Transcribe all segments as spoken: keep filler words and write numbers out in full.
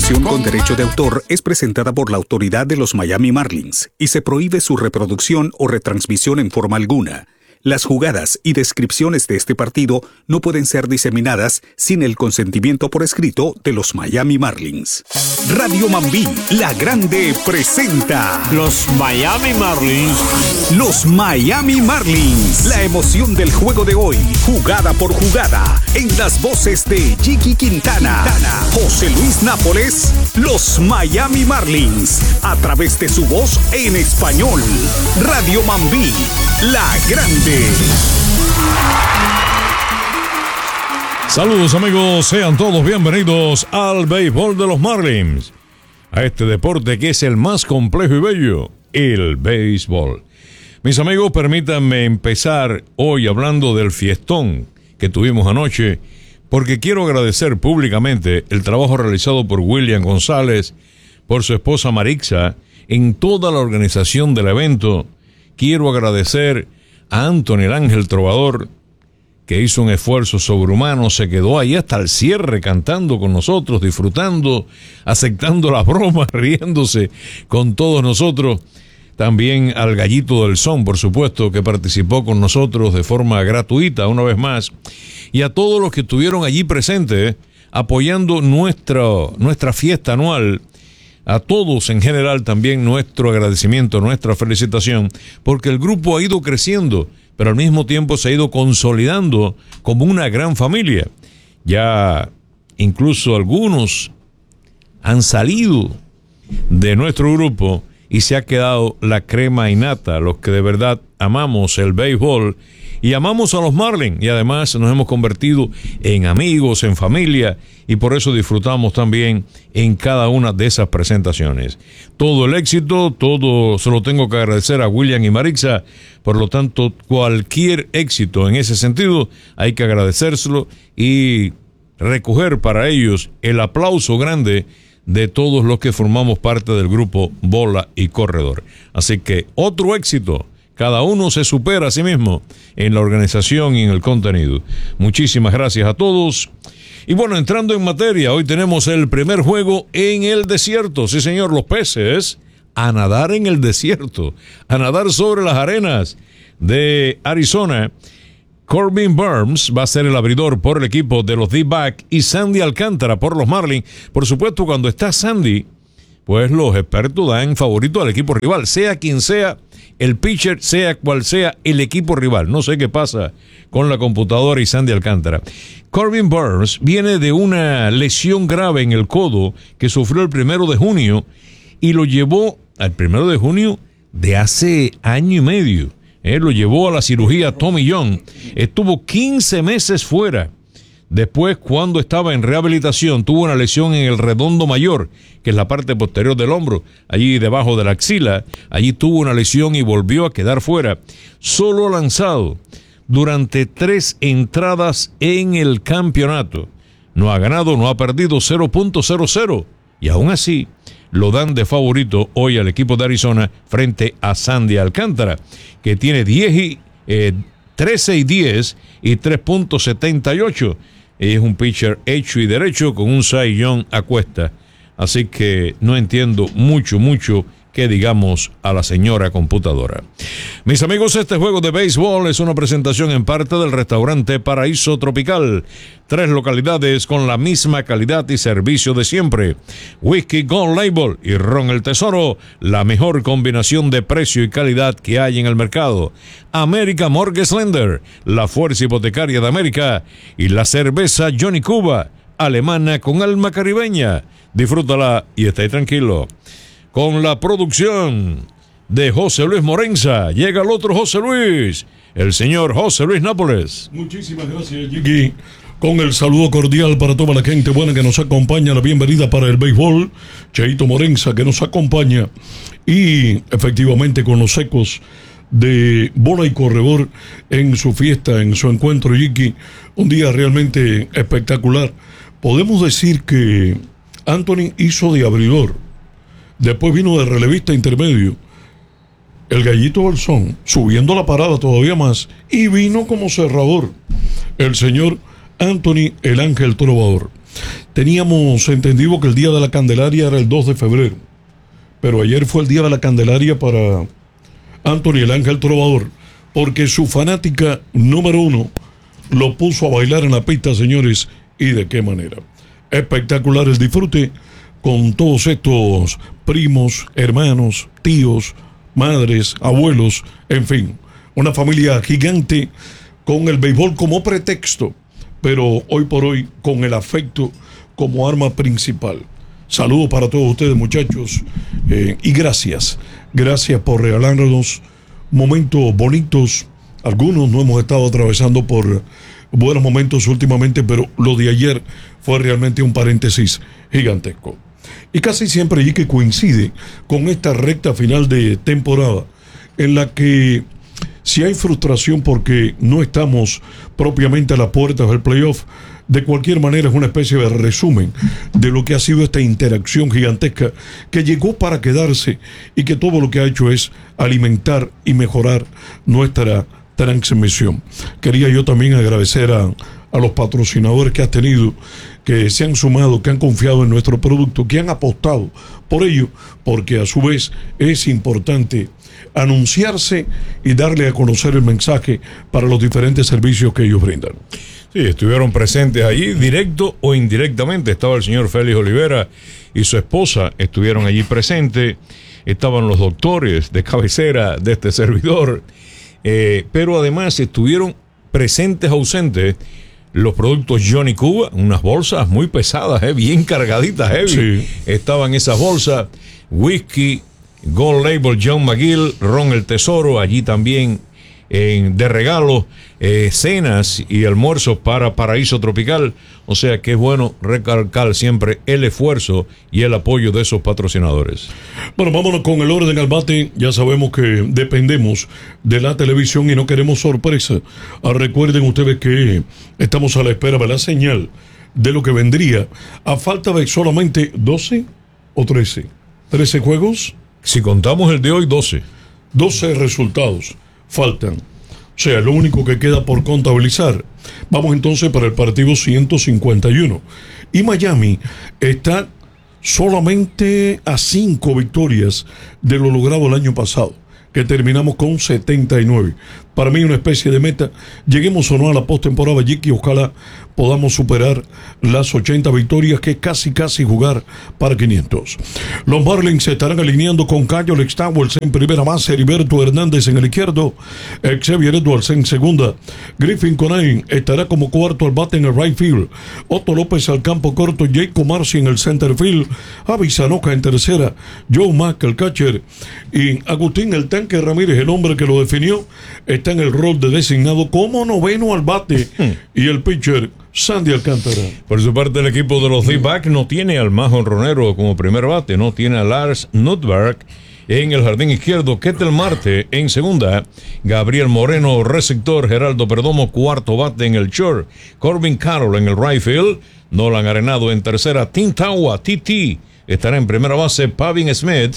canción con derecho de autor es presentada por la autoridad de los Miami Marlins y se prohíbe su reproducción o retransmisión en forma alguna. Las jugadas y descripciones de este partido no pueden ser diseminadas sin el consentimiento por escrito de los Miami Marlins. Radio Mambí, la grande, presenta los Miami Marlins. Los Miami Marlins. La emoción del juego de hoy, jugada por jugada, en las voces de Jiki Quintana, Quintana, José Luis Nápoles, los Miami Marlins, a través de su voz en español. Radio Mambí, la grande. Saludos amigos, sean todos bienvenidos al béisbol de los Marlins, a este deporte que es el más complejo y bello, el béisbol. Mis amigos, permítanme empezar hoy hablando del fiestón que tuvimos anoche, porque quiero agradecer públicamente el trabajo realizado por William González, por su esposa Marixa, en toda la organización del evento. Quiero agradecer a Anthony el Ángel Trovador, que hizo un esfuerzo sobrehumano, se quedó ahí hasta el cierre cantando con nosotros, disfrutando, aceptando las bromas, riéndose con todos nosotros. También al Gallito del Son, por supuesto, que participó con nosotros de forma gratuita una vez más, y a todos los que estuvieron allí presentes apoyando nuestra, nuestra fiesta anual. A todos en general también nuestro agradecimiento, nuestra felicitación, porque el grupo ha ido creciendo, pero al mismo tiempo se ha ido consolidando como una gran familia. Ya incluso algunos han salido de nuestro grupo y se ha quedado la crema innata, los que de verdad amamos el béisbol y amamos a los Marlins, y además nos hemos convertido en amigos, en familia, y por eso disfrutamos también en cada una de esas presentaciones. Todo el éxito, todo se lo tengo que agradecer a William y Marixa, por lo tanto cualquier éxito en ese sentido hay que agradecérselo y recoger para ellos el aplauso grande de todos los que formamos parte del grupo Bola y Corredor. Así que otro éxito. Cada uno se supera a sí mismo en la organización y en el contenido. Muchísimas gracias a todos. Y bueno, entrando en materia, hoy tenemos el primer juego en el desierto. Sí, señor, los peces a nadar en el desierto, a nadar sobre las arenas de Arizona. Corbin Burns va a ser el abridor por el equipo de los D-Backs y Sandy Alcántara por los Marlins. Por supuesto, cuando está Sandy, pues los expertos dan favorito al equipo rival, sea quien sea el pitcher, sea cual sea el equipo rival. No sé qué pasa con la computadora y Sandy Alcántara. Corbin Burns viene de una lesión grave en el codo que sufrió el primero de junio y lo llevó al primero de junio de hace año y medio. Él lo llevó a la cirugía Tommy John. Estuvo quince meses fuera. Después, cuando estaba en rehabilitación, tuvo una lesión en el redondo mayor, que es la parte posterior del hombro, allí debajo de la axila. Allí tuvo una lesión y volvió a quedar fuera. Solo ha lanzado durante tres entradas en el campeonato. No ha ganado, no ha perdido, cero punto cero cero. Y aún así, lo dan de favorito hoy al equipo de Arizona frente a Sandy Alcántara, que tiene diez y, eh, trece y diez y tres punto setenta y ocho. Es un pitcher hecho y derecho con un Cy Young a cuesta. Así que no entiendo mucho, mucho que digamos a la señora computadora. Mis amigos, este juego de béisbol es una presentación en parte del restaurante Paraíso Tropical. Tres localidades con la misma calidad y servicio de siempre. Whisky Gold Label y Ron el Tesoro, la mejor combinación de precio y calidad que hay en el mercado. America Mortgage Lender, la fuerza hipotecaria de América, y la cerveza Johnny Cuba, alemana con alma caribeña. Disfrútala y esté tranquilo. Con la producción de José Luis Morenza, llega el otro José Luis, el señor José Luis Nápoles. Muchísimas gracias, Jiki. Con el saludo cordial para toda la gente buena que nos acompaña, la bienvenida para el béisbol, Cheito Morenza que nos acompaña, y efectivamente con los ecos de Bola y Corredor en su fiesta, en su encuentro, Jiki, un día realmente espectacular. Podemos decir que Anthony hizo de abridor. Después vino de relevista intermedio el Gallito del Son, subiendo la parada todavía más, y vino como cerrador el señor Anthony el Ángel Trovador. Teníamos entendido que el Día de la Candelaria era el dos de febrero, pero ayer fue el Día de la Candelaria para Anthony el Ángel Trovador, porque su fanática número uno lo puso a bailar en la pista, señores, y de qué manera. Espectacular el disfrute con todos estos primos, hermanos, tíos, madres, abuelos, en fin, una familia gigante con el béisbol como pretexto, pero hoy por hoy con el afecto como arma principal. Saludos para todos ustedes, muchachos, eh, y gracias, gracias por regalarnos momentos bonitos. Algunos no hemos estado atravesando por buenos momentos últimamente, pero lo de ayer fue realmente un paréntesis gigantesco. Y casi siempre y que coincide con esta recta final de temporada, en la que si hay frustración porque no estamos propiamente a las puertas del playoff, de cualquier manera es una especie de resumen de lo que ha sido esta interacción gigantesca que llegó para quedarse y que todo lo que ha hecho es alimentar y mejorar nuestra transmisión. Quería yo también agradecer a, a los patrocinadores que has tenido, que se han sumado, que han confiado en nuestro producto, que han apostado por ello, porque a su vez es importante anunciarse y darle a conocer el mensaje para los diferentes servicios que ellos brindan. Sí, estuvieron presentes allí, directo o indirectamente. Estaba el señor Félix Olivera y su esposa, estuvieron allí presentes. Estaban los doctores de cabecera de este servidor, eh, pero además estuvieron presentes, ausentes, los productos Johnny Cuba, unas bolsas muy pesadas, eh, bien cargaditas, heavy. Sí. Estaban esas bolsas, whisky, Gold Label John McGill, Ron el Tesoro, allí también eh, de regalo, eh, cenas y almuerzos para Paraíso Tropical. O sea que es bueno recalcar siempre el esfuerzo y el apoyo de esos patrocinadores. Bueno, vámonos con el orden al bate. Ya sabemos que dependemos de la televisión y no queremos sorpresa. Ah, recuerden ustedes que estamos a la espera de la señal de lo que vendría a falta de solamente doce o trece. trece juegos. Si contamos el de hoy, doce. doce resultados faltan. O sea, lo único que queda por contabilizar. Vamos entonces para el partido ciento cincuenta y uno. Y Miami está solamente a cinco victorias de lo logrado el año pasado, que terminamos con setenta y nueve. Para mí una especie de meta. Lleguemos o no a la postemporada, Jiki, ojalá podamos superar las ochenta victorias, que es casi casi jugar para quinientos. Los Marlins se estarán alineando con Cayo Alex Towers en primera base, Heriberto Hernández en el izquierdo, Xavier Edwards en segunda, Griffin Conine estará como cuarto al bate en el right field, Otto López al campo corto, Jacob Marcy en el center field, Avi Sanoka en tercera, Joe Mack el catcher, y Agustín el Tanque Ramírez, el hombre que lo definió, está en el rol de designado como noveno al bate, y el pitcher Sandy Alcántara. Por su parte, el equipo de los D-backs no tiene al más honronero como primer bate, no tiene a Lars Nutberg en el jardín izquierdo, Ketel Marte en segunda, Gabriel Moreno receptor, Geraldo Perdomo cuarto bate en el short, Corbin Carroll en el right field, Nolan Arenado en tercera, Tim Tawa, T T estará en primera base, Pavin Smith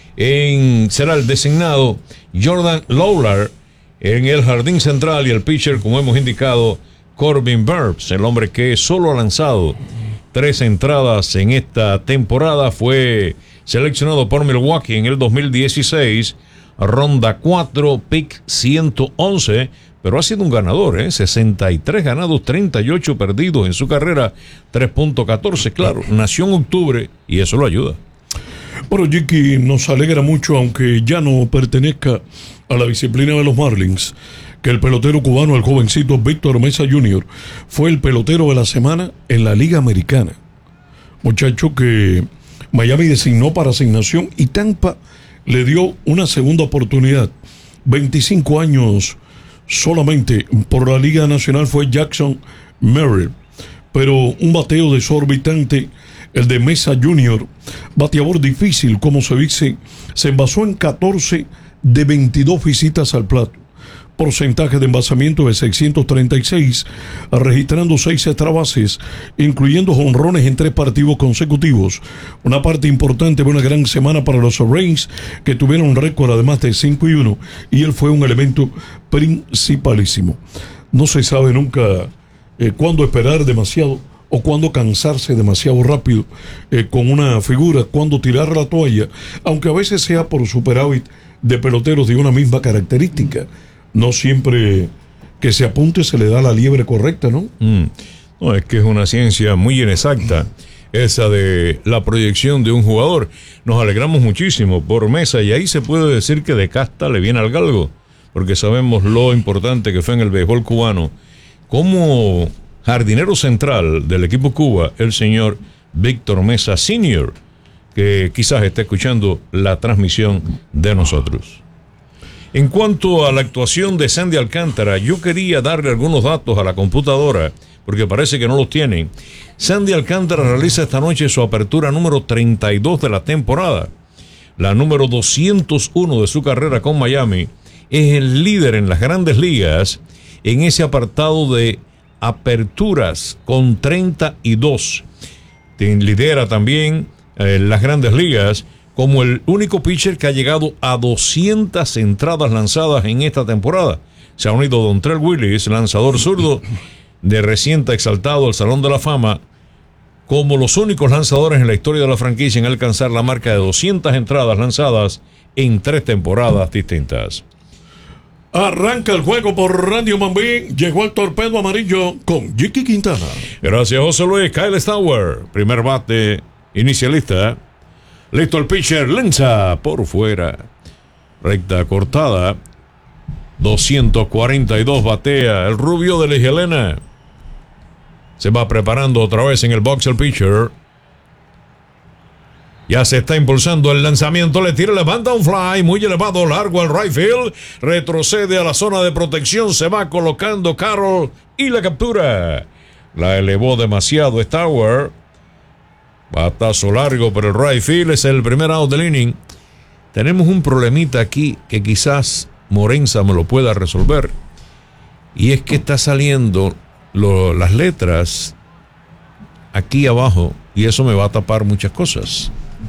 en, será el designado, Jordan Lawlar en el jardín central, y el pitcher, como hemos indicado, Corbin Burns, el hombre que solo ha lanzado tres entradas en esta temporada. Fue seleccionado por Milwaukee en el dos mil dieciséis, ronda cuatro, pick ciento once, pero ha sido un ganador, ¿eh? sesenta y tres ganados, treinta y ocho perdidos en su carrera, tres punto catorce, claro, nació en octubre y eso lo ayuda. Bueno, Jiki, nos alegra mucho, aunque ya no pertenezca a la disciplina de los Marlins, que el pelotero cubano, el jovencito Víctor Mesa junior, fue el pelotero de la semana en la Liga Americana. Muchacho que Miami designó para asignación y Tampa le dio una segunda oportunidad. veinticinco años solamente por la Liga Nacional fue Jackson Merrill, pero un bateo desorbitante el de Mesa junior, bateador difícil, como se dice, se envasó en catorce de veintidós visitas al plato. Porcentaje de envasamiento de seiscientos treinta y seis, registrando seis extra bases, incluyendo jonrones en tres partidos consecutivos. Una parte importante de una gran semana para los Rays, que tuvieron un récord además de cinco y uno, y él fue un elemento principalísimo. No se sabe nunca eh, cuándo esperar demasiado o cuándo cansarse demasiado rápido eh, con una figura, cuándo tirar la toalla, aunque a veces sea por superávit de peloteros de una misma característica. No siempre que se apunte se le da la liebre correcta, ¿no? Mm. No, es que es una ciencia muy inexacta, esa de la proyección de un jugador. Nos alegramos muchísimo por Mesa, y ahí se puede decir que de casta le viene al galgo, porque sabemos lo importante que fue en el béisbol cubano. Como jardinero central del equipo Cuba, el señor Víctor Mesa senior, que quizás esté escuchando la transmisión de nosotros. En cuanto a la actuación de Sandy Alcántara, yo quería darle algunos datos a la computadora, porque parece que no los tienen. Sandy Alcántara realiza esta noche su apertura número treinta y dos de la temporada. La número doscientos uno de su carrera con Miami. Es el líder en las grandes ligas en ese apartado de aperturas con treinta y dos. Lidera también eh, las grandes ligas como el único pitcher que ha llegado a doscientas entradas lanzadas en esta temporada. Se ha unido Dontrell Willis, lanzador zurdo, de reciente exaltado al Salón de la Fama, como los únicos lanzadores en la historia de la franquicia en alcanzar la marca de doscientas entradas lanzadas en tres temporadas distintas. Arranca el juego por Radio Mambí. Llegó el torpedo amarillo con Jiki Quintana. Gracias, José Luis. Kyle Stauer, primer bate inicialista. Listo el pitcher, lanza por fuera. Recta cortada. doscientos cuarenta y dos batea el rubio de la Helena. Se va preparando otra vez en el box el pitcher. Ya se está impulsando el lanzamiento, le tira, levanta un fly muy elevado, largo al right field, retrocede a la zona de protección, se va colocando Carroll y la captura. La elevó demasiado Stauer. Batazo largo por el right field, es el primer out del inning. Tenemos un problemita aquí que quizás Morenza me lo pueda resolver, y es que está saliendo lo, las letras aquí abajo, y eso me va a tapar muchas cosas.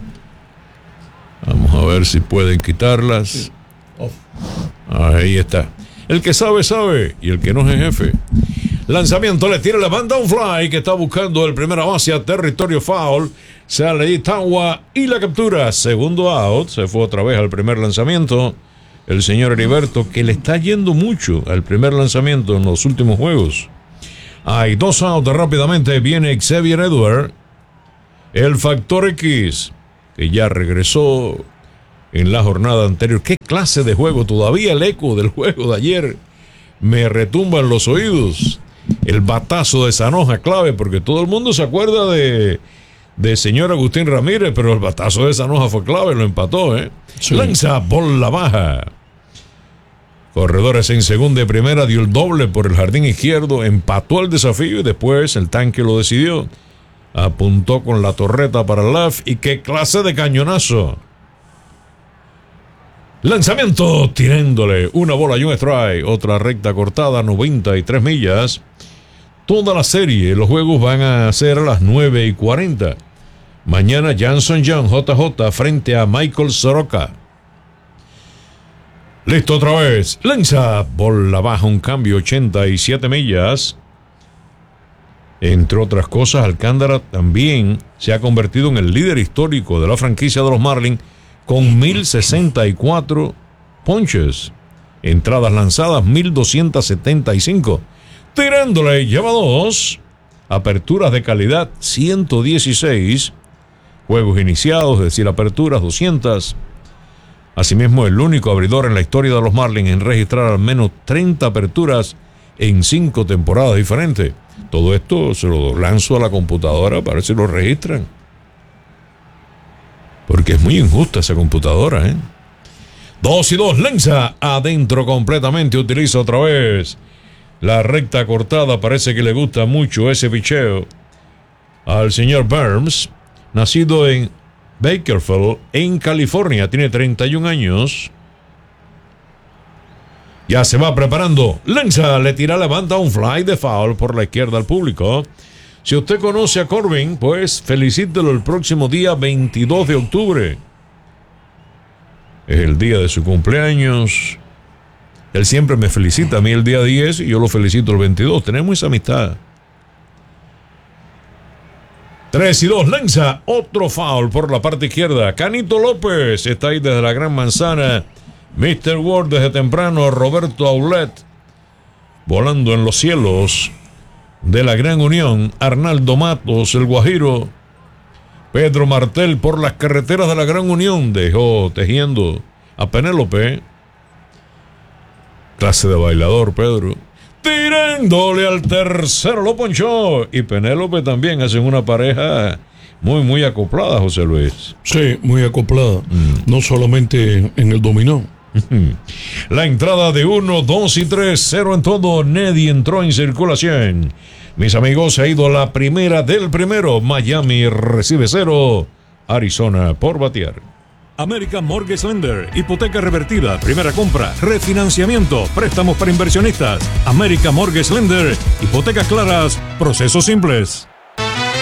Vamos a ver si pueden quitarlas. Ahí está. El que sabe, sabe, y el que no es jefe. Lanzamiento, le tira, levanta un fly que está buscando el primera base a territorio foul. Sale Itagua y la captura. Segundo out, se fue otra vez al primer lanzamiento. El señor Heriberto, que le está yendo mucho al primer lanzamiento en los últimos juegos. Hay dos outs rápidamente. Viene Xavier Edward, el factor X, que ya regresó en la jornada anterior. ¿Qué clase de juego? Todavía el eco del juego de ayer me retumba en los oídos. El batazo de Zanoja clave, porque todo el mundo se acuerda de de señor Agustín Ramírez, pero el batazo de Zanoja fue clave, lo empató, ¿eh? Sí. Lanza bola baja. Corredores en segunda y primera, dio el doble por el jardín izquierdo, empató el desafío y después el tanque lo decidió. Apuntó con la torreta para el left, y qué clase de cañonazo. Lanzamiento, tirándole una bola y un strike, otra recta cortada, noventa y tres millas. Toda la serie, los juegos van a ser a las nueve y cuarenta. Mañana Janson Young, J J, frente a Michael Soroka. Listo otra vez. Lanza, bola baja, un cambio, ochenta y siete millas. Entre otras cosas, Alcántara también se ha convertido en el líder histórico de la franquicia de los Marlins con mil sesenta y cuatro ponches. Entradas lanzadas, mil doscientas setenta y cinco. Tirándole, lleva dos. Aperturas de calidad, ciento dieciséis. Juegos iniciados, es decir, aperturas, doscientas. Asimismo, el único abridor en la historia de los Marlins en registrar al menos treinta aperturas en cinco temporadas diferentes. Todo esto se lo lanzo a la computadora para ver si lo registran. Porque es muy injusta esa computadora, ¿eh? Dos y dos, lanza adentro completamente, utiliza otra vez la recta cortada. Parece que le gusta mucho ese picheo al señor Burns, nacido en Bakersfield, en California. Tiene treinta y un años. Ya se va preparando. Lanza, le tira, levanta un fly de foul por la izquierda al público. Si usted conoce a Corbin, pues felicítelo el próximo día veintidós de octubre. Es el día de su cumpleaños. Él siempre me felicita a mí el día diez y yo lo felicito el veintidós. Tenemos esa amistad. tres y dos, lanza otro foul por la parte izquierda. Canito López está ahí desde la Gran Manzana. mister Ward desde temprano. Roberto Aulet volando en los cielos de la Gran Unión. Arnaldo Matos, el Guajiro. Pedro Martel por las carreteras de la Gran Unión. Dejó tejiendo a Penélope. Clase de bailador, Pedro. Tirándole al tercero, lo ponchó. Y Penélope también hacen una pareja muy, muy acoplada, José Luis. Sí, muy acoplada. Mm. No solamente en el dominó. La entrada de uno, dos y tres, cero en todo. Neddy entró en circulación. Mis amigos, se ha ido la primera del primero. Miami recibe cero. Arizona por batear. American Mortgage Lender, hipoteca revertida, primera compra, refinanciamiento, préstamos para inversionistas. American Mortgage Lender, hipotecas claras, procesos simples.